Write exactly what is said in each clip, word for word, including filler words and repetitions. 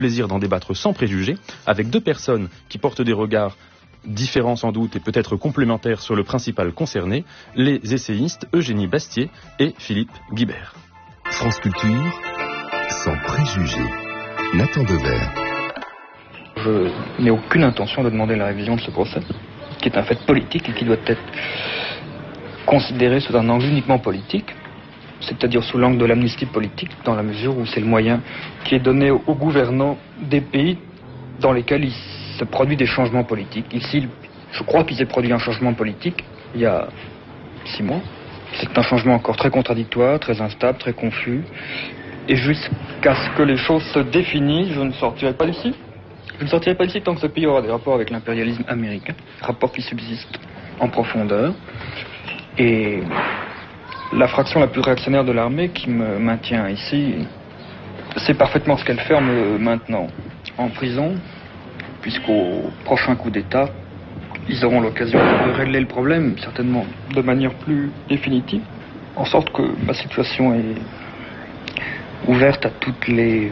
plaisir d'en débattre sans préjugés avec deux personnes qui portent des regards différents sans doute et peut-être complémentaires sur le principal concerné, les essayistes Eugénie Bastier et Philippe Guibert. France Culture, sans préjugés. Nathan Dever. Je n'ai aucune intention de demander la révision de ce procès, qui est un fait politique et qui doit être considéré sous un angle uniquement politique, c'est-à-dire sous l'angle de l'amnistie politique, dans la mesure où c'est le moyen qui est donné aux gouvernants des pays dans lesquels il se produit des changements politiques. Ici, je crois qu'il s'est produit un changement politique il y a six mois. C'est un changement encore très contradictoire, très instable, très confus. Et jusqu'à ce que les choses se définissent, je ne sortirai pas d'ici. Je ne sortirai pas d'ici tant que ce pays aura des rapports avec l'impérialisme américain, rapports qui subsistent en profondeur. Et la fraction la plus réactionnaire de l'armée qui me maintient ici, c'est parfaitement ce qu'elle fait en me maintenant en prison, puisqu'au prochain coup d'État, ils auront l'occasion de régler le problème, certainement de manière plus définitive, en sorte que ma situation est ouverte à toutes les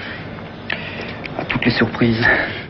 à toutes les surprises.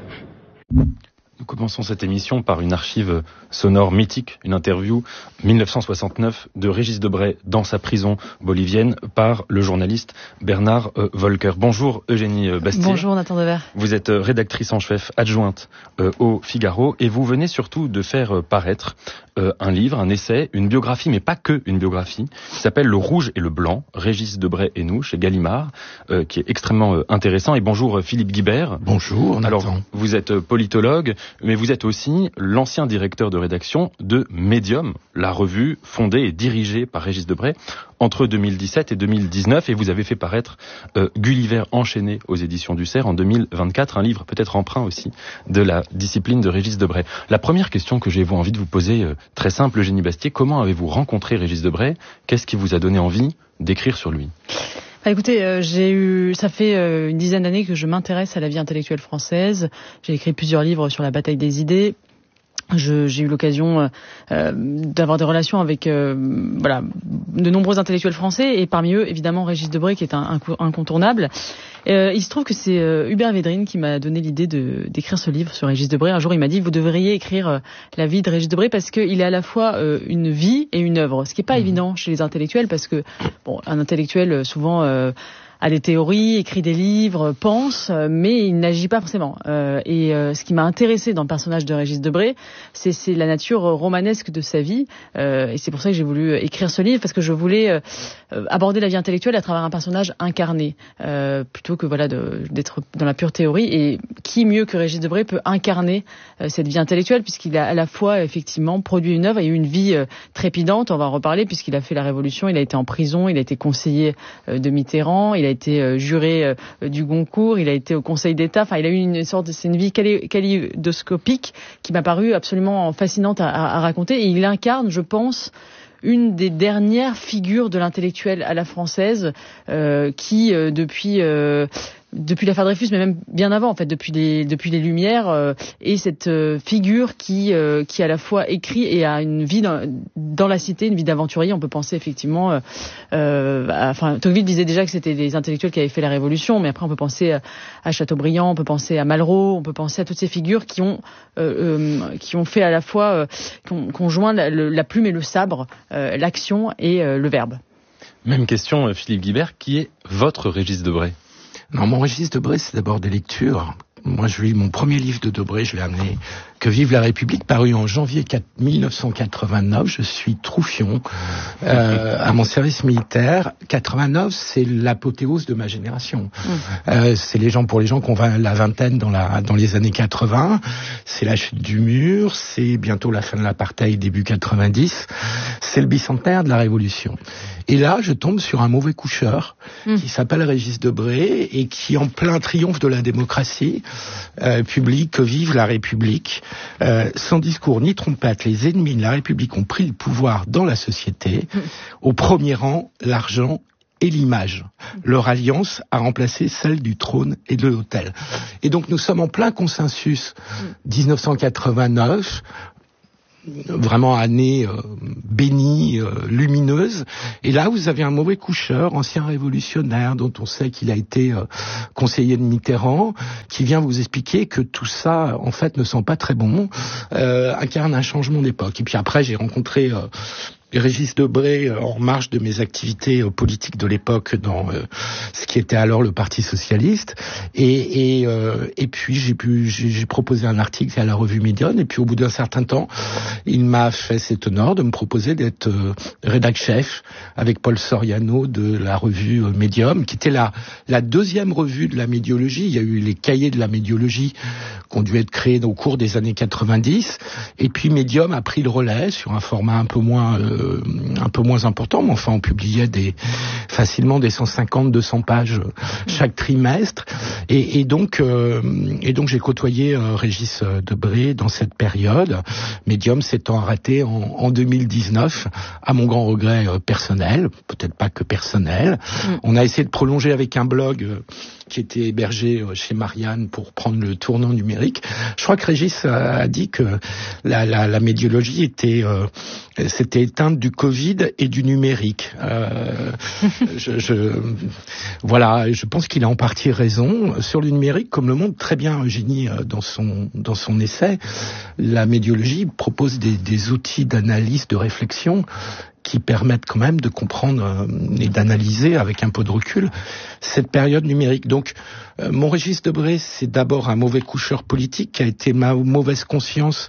Nous commençons cette émission par une archive sonore mythique, une interview dix-neuf cent soixante-neuf de Régis Debray dans sa prison bolivienne par le journaliste Bernard euh, Volcker. Bonjour Eugénie Bastier. Bonjour Nathan Dever. Vous êtes rédactrice en chef adjointe euh, au Figaro et vous venez surtout de faire euh, paraître euh, un livre, un essai, une biographie, mais pas que une biographie, qui s'appelle Le Rouge et le Blanc, Régis Debray et nous, chez Gallimard, euh, qui est extrêmement euh, intéressant. Et bonjour euh, Philippe Guibert. Bonjour Nathan. Alors, vous êtes politologue, mais vous êtes aussi l'ancien directeur de rédaction de Medium, la revue fondée et dirigée par Régis Debray entre deux mille dix-sept et deux mille dix-neuf, et vous avez fait paraître euh, Gulliver enchaîné aux éditions du Cerf en deux mille vingt-quatre, un livre peut-être emprunt aussi de la discipline de Régis Debray. La première question que j'ai envie de vous poser, euh, très simple, Eugénie Bastier, comment avez-vous rencontré Régis Debray ? Qu'est-ce qui vous a donné envie d'écrire sur lui ? Bah écoutez, euh, j'ai eu, ça fait euh, une dizaine d'années que je m'intéresse à la vie intellectuelle française. J'ai écrit plusieurs livres sur la bataille des idées. Je, j'ai eu l'occasion euh, d'avoir des relations avec euh, voilà de nombreux intellectuels français et parmi eux évidemment Régis Debray qui est un, un incontournable. Euh, il se trouve que c'est euh, Hubert Védrine qui m'a donné l'idée de d'écrire ce livre sur Régis Debray. Un jour il m'a dit vous devriez écrire euh, la vie de Régis Debray parce qu'il est à la fois euh, une vie et une œuvre, ce qui est pas mmh. évident chez les intellectuels parce que bon un intellectuel souvent euh, a des théories, écrit des livres, pense, mais il n'agit pas forcément. Euh, et euh, ce qui m'a intéressé dans le personnage de Régis Debray, c'est, c'est la nature romanesque de sa vie. Euh, et c'est pour ça que j'ai voulu écrire ce livre, parce que je voulais euh, aborder la vie intellectuelle à travers un personnage incarné, euh, plutôt que voilà de, d'être dans la pure théorie. Et qui mieux que Régis Debray peut incarner euh, cette vie intellectuelle, puisqu'il a à la fois effectivement produit une œuvre et eu une vie euh, trépidante. On va en reparler, puisqu'il a fait la Révolution, il a été en prison, il a été conseiller euh, de Mitterrand, il a été euh, juré euh, du Goncourt, il a été au Conseil d'État. Enfin, il a eu une sorte de, c'est une vie calé, kaléidoscopique qui m'a paru absolument fascinante à, à, à raconter. Et il incarne, je pense, une des dernières figures de l'intellectuel à la française, euh, qui euh, depuis euh, depuis l'affaire Dreyfus, mais même bien avant, en fait, depuis les depuis les Lumières, euh, et cette euh, figure qui euh, qui à la fois écrit et a une vie dans, dans la cité, une vie d'aventurier. On peut penser effectivement, euh, euh, à, enfin, Tocqueville disait déjà que c'était les intellectuels qui avaient fait la Révolution, mais après on peut penser à, à Chateaubriand, on peut penser à Malraux, on peut penser à toutes ces figures qui ont euh, euh, qui ont fait à la fois, euh, qui ont, qui ont joint la, le, la plume et le sabre, euh, l'action et euh, le verbe. Même question, Philippe Guibert, qui est votre Régis Debray ? Non, mon Régis Debray, c'est d'abord des lectures. Moi, je lis mon premier livre de Debray, je l'ai amené Que vive la République, paru en janvier mille neuf cent quatre-vingt-neuf. Je suis Troufion, euh, à mon service militaire. quatre-vingt-neuf, c'est l'apothéose de ma génération. Mmh. Euh, c'est les gens, pour les gens qui ont la vingtaine dans la, dans les années quatre-vingts. C'est la chute du mur, c'est bientôt la fin de l'apartheid, début quatre-vingt-dix. C'est le bicentenaire de la Révolution. Et là, je tombe sur un mauvais coucheur mmh. qui s'appelle Régis Debray et qui, en plein triomphe de la démocratie, euh, publie Que vive la République. Euh, sans discours ni trompette, les ennemis de la République ont pris le pouvoir dans la société. Mmh. Au premier rang, l'argent et l'image. Leur alliance a remplacé celle du trône et de l'autel. Et donc nous sommes en plein consensus dix-neuf cent quatre-vingt-neuf. vraiment année euh, bénie, euh, lumineuse. Et là, vous avez un mauvais coucheur, ancien révolutionnaire, dont on sait qu'il a été euh, conseiller de Mitterrand, qui vient vous expliquer que tout ça, en fait, ne sent pas très bon, euh, incarne un changement d'époque. Et puis après, j'ai rencontré euh, Régis Debray en marge de mes activités politiques de l'époque dans euh, ce qui était alors le Parti socialiste, et et, euh, et puis j'ai pu j'ai, j'ai proposé un article à la revue Médium, et puis au bout d'un certain temps, il m'a fait cet honneur de me proposer d'être euh, rédac chef avec Paul Soriano de la revue euh, Médium, qui était la la deuxième revue de la médiologie. Il y a eu les cahiers de la médiologie qui ont dû être créés au cours des années quatre-vingt-dix, et puis Médium a pris le relais sur un format un peu moins euh, un peu moins important, mais enfin on publiait des facilement des cent cinquante, deux cents pages chaque trimestre, et, et donc euh, et donc j'ai côtoyé euh, Régis Debray dans cette période. Médium s'étant arrêté en, en deux mille dix-neuf, à mon grand regret euh, personnel, peut-être pas que personnel. Mm. On a essayé de prolonger avec un blog euh, qui était hébergé euh, chez Marianne pour prendre le tournant numérique. Je crois que Régis a, a dit que la, la, la médiologie était euh, s'était éteinte du Covid et du numérique. Euh, je, je, voilà, je pense qu'il a en partie raison. Sur le numérique, comme le montre très bien Eugénie dans son, dans son essai, la médiologie propose des, des outils d'analyse, de réflexion qui permettent quand même de comprendre et d'analyser avec un peu de recul cette période numérique. Donc, euh, mon Régis Debray, c'est d'abord un mauvais coucheur politique qui a été ma mauvaise conscience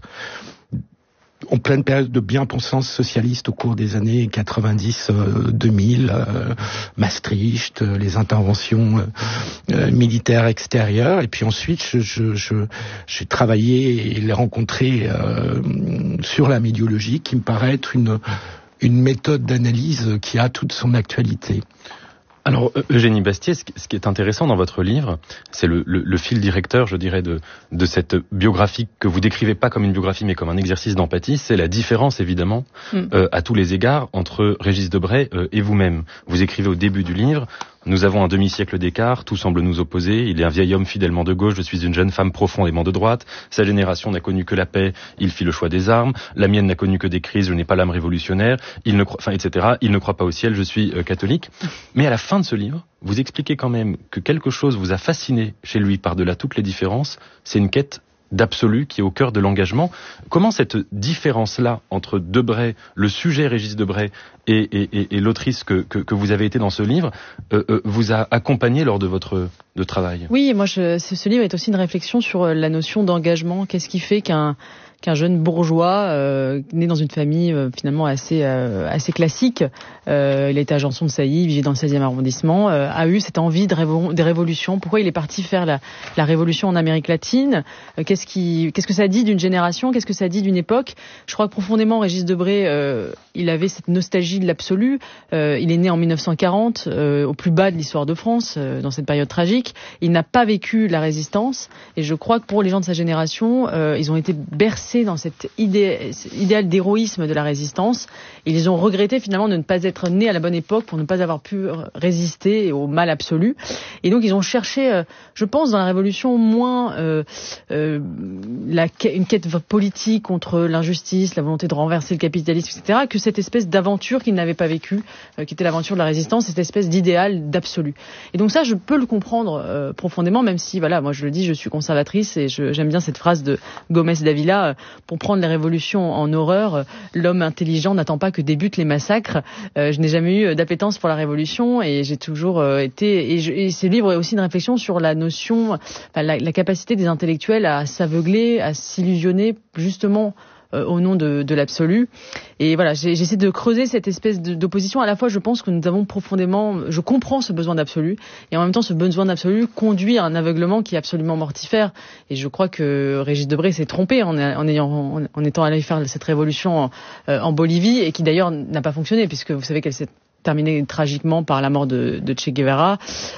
en pleine période de bien-pensance socialiste au cours des années quatre-vingt-dix deux mille, euh, Maastricht, euh, les interventions euh, euh, militaires extérieures. Et puis ensuite, je, je, je, j'ai travaillé et les rencontré euh, sur la médiologie, qui me paraît être une, une méthode d'analyse qui a toute son actualité. Alors, Eugénie Bastier, ce qui est intéressant dans votre livre, c'est le, le, le fil directeur, je dirais, de, de cette biographie que vous décrivez pas comme une biographie, mais comme un exercice d'empathie. C'est la différence, évidemment, mm. euh, à tous les égards, entre Régis Debray euh, et vous-même. Vous écrivez au début du livre: nous avons un demi-siècle d'écart, tout semble nous opposer. Il est un vieil homme fidèlement de gauche, je suis une jeune femme profondément de droite. Sa génération n'a connu que la paix, il fit le choix des armes. La mienne n'a connu que des crises, je n'ai pas l'âme révolutionnaire. Il ne croit, enfin, et cetera. Il ne croit pas au ciel, je suis euh, catholique. Mais à la fin de ce livre, vous expliquez quand même que quelque chose vous a fasciné chez lui par-delà toutes les différences. C'est une quête d'absolu qui est au cœur de l'engagement. Comment cette différence-là entre Debray, le sujet Régis Debray, et, et, et, et l'autrice que, que, que vous avez été dans ce livre, euh, euh, vous a accompagné lors de votre de travail? Oui, moi, je, ce livre est aussi une réflexion sur la notion d'engagement. Qu'est-ce qui fait qu'un qu'un jeune bourgeois euh, né dans une famille euh, finalement assez euh, assez classique, euh, il était à Janson de Sailly, il vivait dans le seizième arrondissement, euh, a eu cette envie de, révo- de révolution. Pourquoi il est parti faire la, la révolution en Amérique latine? euh, Qu'est-ce qui, qu'est-ce que ça dit d'une génération? Qu'est-ce que ça dit d'une époque? Je crois que profondément, Régis Debray, euh, il avait cette nostalgie de l'absolu. Euh, il est né en mille neuf cent quarante, euh, au plus bas de l'histoire de France, euh, dans cette période tragique. Il n'a pas vécu la résistance, et je crois que pour les gens de sa génération, euh, ils ont été bercés dans cet idé- idéal d'héroïsme de la résistance. Ils ont regretté finalement de ne pas être nés à la bonne époque pour ne pas avoir pu résister au mal absolu. Et donc ils ont cherché, euh, je pense, dans la Révolution, moins euh, euh, la, une quête politique contre l'injustice, la volonté de renverser le capitalisme, et cetera, que cette espèce d'aventure qu'ils n'avaient pas vécue, euh, qui était l'aventure de la résistance, cette espèce d'idéal d'absolu. Et donc ça, je peux le comprendre euh, profondément, même si, voilà, moi je le dis, je suis conservatrice et je, j'aime bien cette phrase de Gomez Davila, euh, pour prendre les révolutions en horreur, euh, l'homme intelligent n'attend pas que débutent les massacres. Euh, je n'ai jamais eu d'appétence pour la révolution et j'ai toujours euh, été... Et, je, et ce livre est aussi une réflexion sur la notion, enfin, la, la capacité des intellectuels à s'aveugler, à s'illusionner, justement, au nom de, de l'absolu. Et voilà, j'ai, j'essaie de creuser cette espèce de, d'opposition. À la fois, je pense que nous avons profondément... Je comprends ce besoin d'absolu, et en même temps, ce besoin d'absolu conduit à un aveuglement qui est absolument mortifère. Et je crois que Régis Debray s'est trompé en, en, ayant, en, en étant allé faire cette révolution en, euh, en Bolivie, et qui d'ailleurs n'a pas fonctionné, puisque vous savez qu'elle s'est terminée tragiquement par la mort de, de Che Guevara,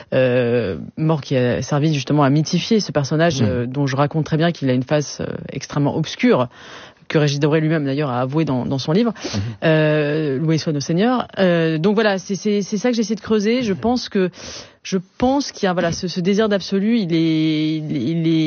euh, mort qui a servi justement à mythifier ce personnage, mmh. euh, dont je raconte très bien qu'il a une face euh, extrêmement obscure, que Régis Debray lui-même d'ailleurs a avoué dans, dans son livre, mmh. euh, loué soit nos seigneurs. Euh, donc voilà, c'est, c'est, c'est ça que j'essaie de creuser. Je pense que je pense qu'il y a voilà ce, ce désir d'absolu, il est, il est, il est, il est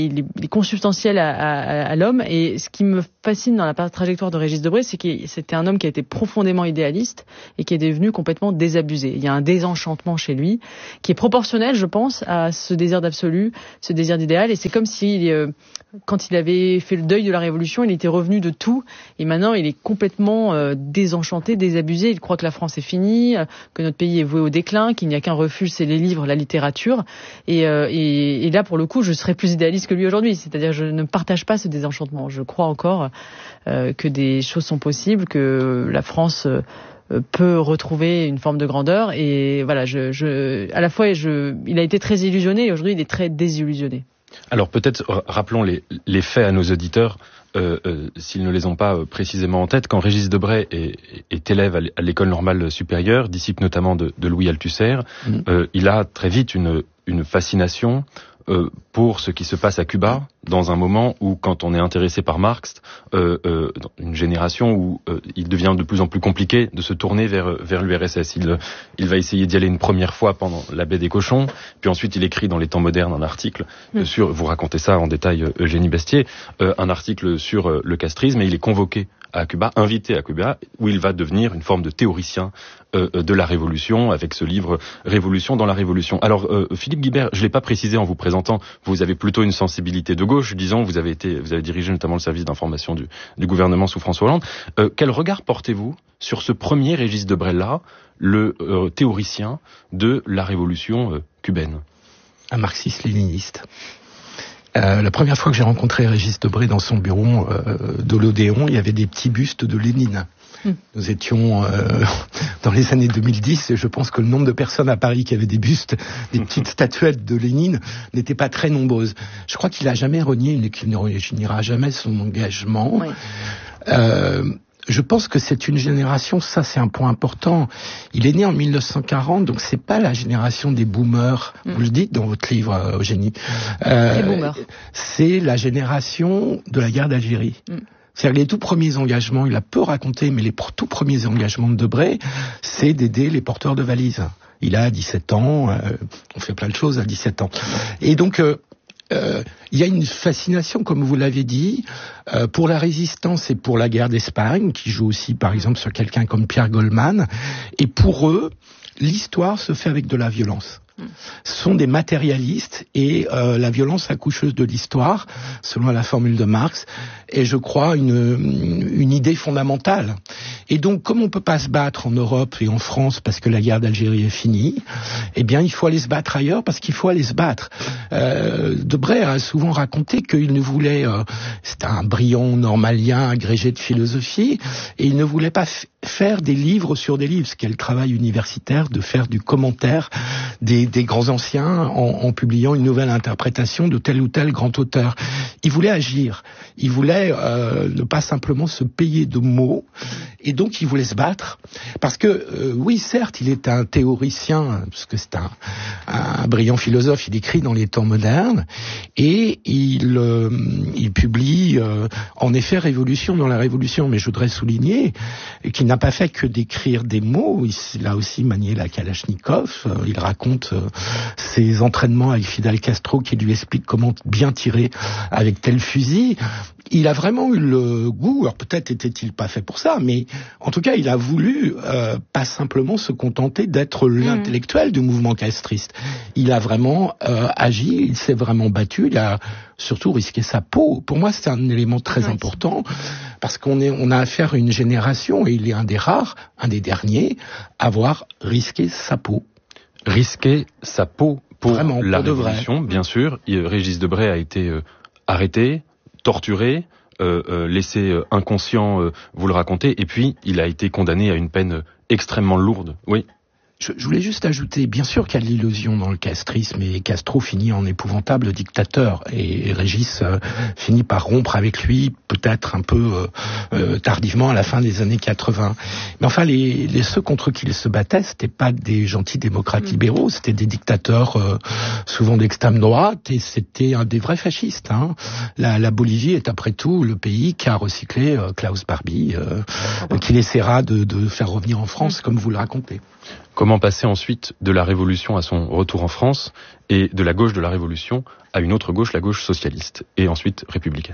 est consubstantiel à, à, à l'homme. Et ce qui me fascine dans la trajectoire de Régis Debray, c'est que c'était un homme qui a été profondément idéaliste et qui est devenu complètement désabusé. Il y a un désenchantement chez lui qui est proportionnel, je pense, à ce désir d'absolu, ce désir d'idéal. Et c'est comme si, euh, quand il avait fait le deuil de la Révolution, il était revenu de tout. Et maintenant, il est complètement euh, désenchanté, désabusé. Il croit que la France est finie, euh, que notre pays est voué au déclin, qu'il n'y a qu'un refuge, c'est les livres, la littérature. Et, euh, et, et là, pour le coup, je serais plus idéaliste que lui aujourd'hui. C'est-à-dire, je ne partage pas ce désenchantement. Je crois encore euh, que des choses sont possibles, que la France euh, peut retrouver une forme de grandeur. Et voilà, je, je, à la fois, je, il a été très illusionné et aujourd'hui, il est très désillusionné. Alors peut-être rappelons les, les faits à nos auditeurs, euh, euh, s'ils ne les ont pas euh, précisément en tête. Quand Régis Debray est, est élève à l'école normale supérieure, disciple notamment de, de Louis Althusser, mmh. euh, il a très vite une, une fascination euh, pour ce qui se passe à Cuba, dans un moment où, quand on est intéressé par Marx, euh, euh, une génération où euh, il devient de plus en plus compliqué de se tourner vers, vers l'U R S S. Il, il va essayer d'y aller une première fois pendant la baie des cochons, puis ensuite il écrit dans les Temps modernes un article mmh. sur, vous racontez ça en détail, Eugénie Bastier, euh, un article sur euh, le castrisme, et il est convoqué à Cuba, invité à Cuba, où il va devenir une forme de théoricien euh, de la Révolution, avec ce livre « Révolution dans la Révolution ». Alors, euh, Philippe Guibert, je ne l'ai pas précisé en vous présentant, vous avez plutôt une sensibilité de gauche, disons, vous avez été, vous avez dirigé notamment le service d'information du, du gouvernement sous François Hollande. Euh, quel regard portez-vous sur ce premier Régis Debray-là, le euh, théoricien de la Révolution euh, cubaine? Un marxiste-léniniste. Euh, la première fois que j'ai rencontré Régis Debray dans son bureau euh, de l'Odéon, il y avait des petits bustes de Lénine. Mmh. Nous étions euh, dans les années deux mille dix, et je pense que le nombre de personnes à Paris qui avaient des bustes, des petites statuettes de Lénine, n'était pas très nombreuses. Je crois qu'il n'a jamais renié et qu'il ne reniera jamais son engagement. Oui. Euh, Je pense que c'est une génération, ça c'est un point important. Il est né en mille neuf cent quarante, donc c'est pas la génération des boomers. Mm. Vous le dites dans votre livre, Eugénie. Euh, les boomers. C'est la génération de la guerre d'Algérie. Mm. C'est-à-dire les tout premiers engagements, il a peu raconté, mais les tout premiers engagements de Debray, c'est d'aider les porteurs de valises. Il a dix-sept ans, euh, on fait plein de choses à dix-sept ans. Et donc... Euh, Euh, il y a une fascination, comme vous l'avez dit, euh, pour la résistance et pour la guerre d'Espagne, qui joue aussi, par exemple, sur quelqu'un comme Pierre Goldman. Et pour eux, l'histoire se fait avec de la violence. Ce sont des matérialistes et euh, la violence accoucheuse de l'histoire, selon la formule de Marx, est, je crois, une, une idée fondamentale. Et donc, comme on ne peut pas se battre en Europe et en France parce que la guerre d'Algérie est finie, eh bien, il faut aller se battre ailleurs parce qu'il faut aller se battre. Euh, Debray a souvent raconté qu'il ne voulait... Euh, c'était un brillant normalien agrégé de philosophie, et il ne voulait pas f- faire des livres sur des livres, ce qu'est le travail universitaire, de faire du commentaire des, des grands anciens en, en publiant une nouvelle interprétation de tel ou tel grand auteur. Il voulait agir. Il voulait euh, ne pas simplement se payer de mots, et donc il voulait se battre. Parce que, euh, oui, certes, il est un théoricien, parce que c'est un, un brillant philosophe, il écrit dans les Temps modernes, et il, euh, il publie, euh, en effet, Révolution dans la Révolution. Mais je voudrais souligner qu'il n'a pas fait que d'écrire des mots. Il a aussi manié la Kalachnikov. Euh, il raconte euh, ses entraînements avec Fidel Castro, qui lui explique comment bien tirer avec tel fusil. Il a vraiment eu le goût, alors peut-être était-il pas fait pour ça, mais en tout cas, il a voulu euh, pas simplement se contenter d'être l'intellectuel mmh. du mouvement castriste. Il a vraiment euh, agi, il s'est vraiment battu, il a surtout risqué sa peau. Pour moi, c'est un élément très oui. important, parce qu'on est, on a affaire à une génération, et il est un des rares, un des derniers, à avoir risqué sa peau. Risquer sa peau pour vraiment, la pour Révolution, bien sûr. Régis Debray a été euh, arrêté, torturé, euh, euh, laissé euh, inconscient, euh, vous le racontez, et puis il a été condamné à une peine euh, extrêmement lourde. Oui. Je, je voulais juste ajouter, bien sûr qu'il y a de l'illusion dans le castrisme, et Castro finit en épouvantable dictateur, et Régis euh, finit par rompre avec lui, peut-être un peu euh, euh, tardivement à la fin des années quatre-vingts. Mais enfin, les, les ceux contre qui il se battait, c'était pas des gentils démocrates mmh. libéraux, c'était des dictateurs euh, souvent d'extrême droite, et c'était un des vrais fascistes. Hein. La, la Bolivie est après tout le pays qui a recyclé euh, Klaus Barbie, euh, mmh. qu'il essaiera de, de faire revenir en France, mmh. comme vous le racontez. Comment passer ensuite de la Révolution à son retour en France et de la gauche de la Révolution à une autre gauche, la gauche socialiste, et ensuite républicaine.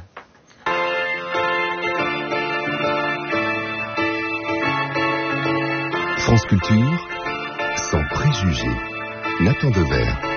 France Culture, sans préjugés. Nathan Devers.